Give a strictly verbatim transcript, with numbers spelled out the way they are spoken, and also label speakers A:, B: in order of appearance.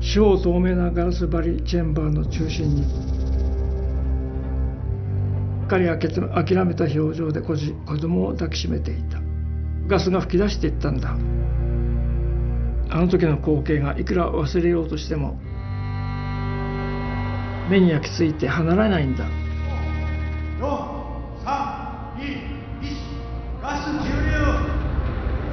A: 四方透明なガラス張りチェンバーの中心に彼は諦めた表情で子供を抱きしめていた。ガスが噴き出していったんだ。あの時の光景がいくら忘れようとしても目に焼き付いて離れないんだ。
B: よん、さん、に